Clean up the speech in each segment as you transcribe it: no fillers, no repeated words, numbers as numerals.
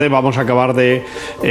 Vamos a acabar de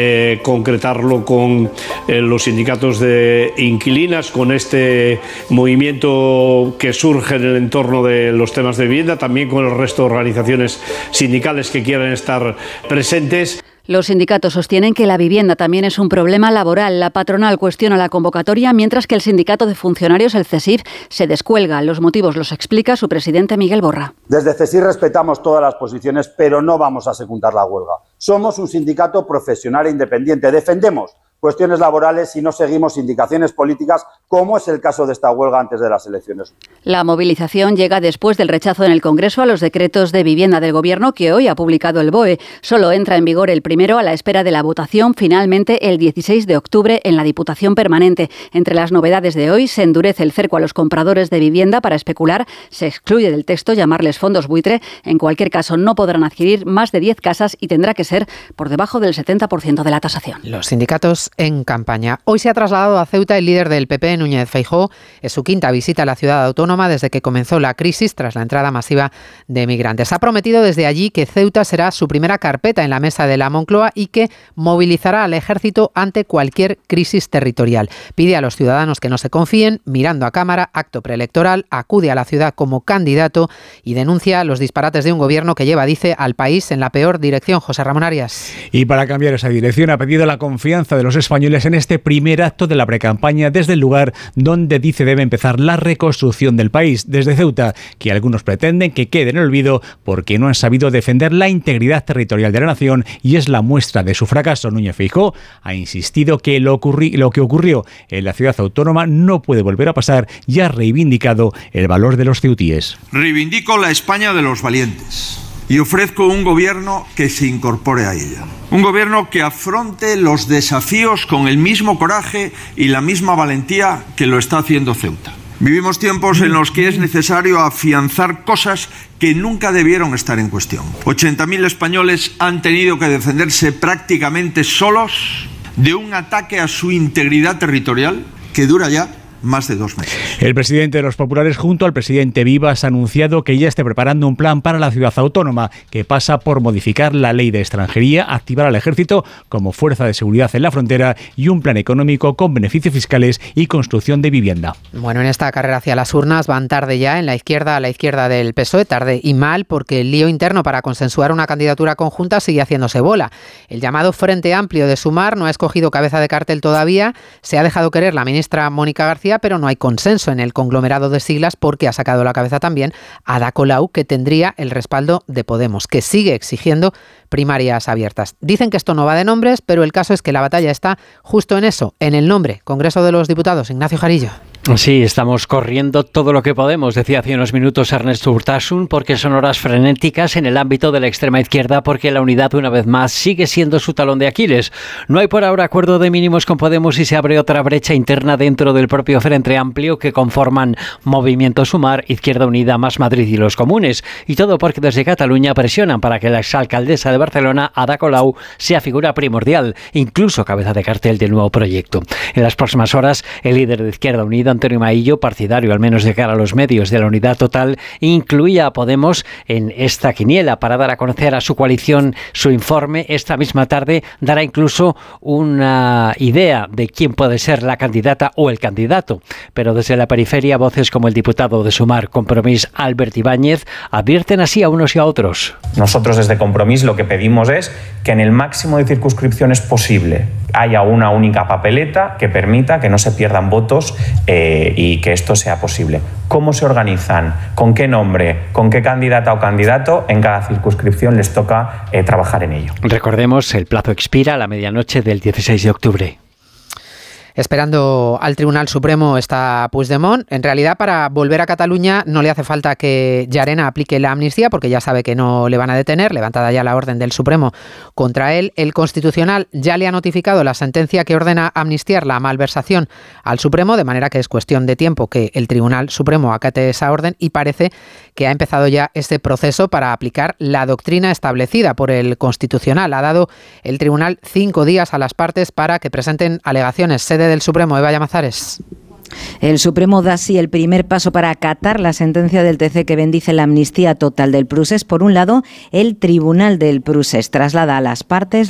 concretarlo con los sindicatos de inquilinas, con este movimiento que surge en el entorno de los temas de vivienda, también con el resto de organizaciones sindicales que quieran estar presentes. Los sindicatos sostienen que la vivienda también es un problema laboral. La patronal cuestiona la convocatoria, mientras que el sindicato de funcionarios, el CESIF, se descuelga. Los motivos los explica su presidente Miguel Borra. Desde CESIF respetamos todas las posiciones, pero no vamos a secundar la huelga. Somos un sindicato profesional e independiente. Defendemos cuestiones laborales y no seguimos indicaciones políticas, como es el caso de esta huelga antes de las elecciones. La movilización llega después del rechazo en el Congreso a los decretos de vivienda del Gobierno que hoy ha publicado el BOE. Solo entra en vigor el primero a la espera de la votación finalmente el 16 de octubre en la Diputación Permanente. Entre las novedades de hoy se endurece el cerco a los compradores de vivienda para especular. Se excluye del texto llamarles fondos buitre. En cualquier caso, no podrán adquirir más de 10 casas y tendrá que ser por debajo del 70% de la tasación. Los sindicatos en campaña. Hoy se ha trasladado a Ceuta el líder del PP, Núñez Feijóo. Es su quinta visita a la ciudad autónoma desde que comenzó la crisis tras la entrada masiva de migrantes. Ha prometido desde allí que Ceuta será su primera carpeta en la mesa de la Moncloa y que movilizará al ejército ante cualquier crisis territorial. Pide a los ciudadanos que no se confíen, mirando a cámara, acto preelectoral, acude a la ciudad como candidato y denuncia los disparates de un gobierno que lleva, dice, al país en la peor dirección. José Ramón Arias. Y para cambiar esa dirección ha pedido la confianza de los españoles en este primer acto de la precampaña desde el lugar donde dice debe empezar la reconstrucción del país, desde Ceuta, que algunos pretenden que quede en el olvido porque no han sabido defender la integridad territorial de la nación y es la muestra de su fracaso. Núñez Feijóo ha insistido que lo que ocurrió en la ciudad autónoma no puede volver a pasar y ha reivindicado el valor de los ceutíes. Reivindico la España de los valientes y ofrezco un gobierno que se incorpore a ella. Un gobierno que afronte los desafíos con el mismo coraje y la misma valentía que lo está haciendo Ceuta. Vivimos tiempos en los que es necesario afianzar cosas que nunca debieron estar en cuestión. 80.000 españoles han tenido que defenderse prácticamente solos de un ataque a su integridad territorial que dura ya más de 2 meses. El presidente de los populares junto al presidente Vivas ha anunciado que ya esté preparando un plan para la ciudad autónoma que pasa por modificar la ley de extranjería, activar al ejército como fuerza de seguridad en la frontera y un plan económico con beneficios fiscales y construcción de vivienda. Bueno, en esta carrera hacia las urnas van tarde ya en la izquierda, a la izquierda del PSOE, tarde y mal porque el lío interno para consensuar una candidatura conjunta sigue haciéndose bola. El llamado Frente Amplio de Sumar no ha escogido cabeza de cartel todavía, se ha dejado querer la ministra Mónica García, pero no hay consenso en el conglomerado de siglas porque ha sacado la cabeza también Ada Colau, que tendría el respaldo de Podemos, que sigue exigiendo primarias abiertas. Dicen que esto no va de nombres, pero el caso es que la batalla está justo en eso, en el nombre. Congreso de los Diputados, Ignacio Jarillo. Sí, estamos corriendo todo lo que podemos, decía hace unos minutos Ernesto Urtasun, porque son horas frenéticas en el ámbito de la extrema izquierda, porque la unidad, una vez más, sigue siendo su talón de Aquiles. No hay por ahora acuerdo de mínimos con Podemos y se abre otra brecha interna dentro del propio Frente Amplio que conforman Movimiento Sumar, Izquierda Unida, Más Madrid y los Comunes. Y todo porque desde Cataluña presionan para que la exalcaldesa de Barcelona, Ada Colau, sea figura primordial, incluso cabeza de cartel del nuevo proyecto. En las próximas horas, el líder de Izquierda Unida, Antonio Maillo, partidario al menos de cara a los medios de la Unidad Total, incluía a Podemos en esta quiniela para dar a conocer a su coalición su informe. Esta misma tarde dará incluso una idea de quién puede ser la candidata o el candidato. Pero desde la periferia, voces como el diputado de Sumar, Compromís, Albert Ibáñez, advierten así a unos y a otros. Nosotros desde Compromís lo que pedimos es que en el máximo de circunscripciones posible haya una única papeleta que permita que no se pierdan votos y que esto sea posible. ¿Cómo se organizan? ¿Con qué nombre? ¿Con qué candidata o candidato? En cada circunscripción les toca trabajar en ello. Recordemos, el plazo expira a la medianoche del 16 de octubre. Esperando al Tribunal Supremo está Puigdemont. En realidad, para volver a Cataluña no le hace falta que Llarena aplique la amnistía porque ya sabe que no le van a detener, levantada ya la orden del Supremo contra él. El Constitucional ya le ha notificado la sentencia que ordena amnistiar la malversación al Supremo, de manera que es cuestión de tiempo que el Tribunal Supremo acate esa orden y parece que ha empezado ya este proceso para aplicar la doctrina establecida por el Constitucional. Ha dado el Tribunal 5 días a las partes para que presenten alegaciones. Sede del Supremo, Eva Llamazares. El Supremo da así el primer paso para acatar la sentencia del TC que bendice la amnistía total del Prusés. Por un lado, el Tribunal del Prusés traslada a las partes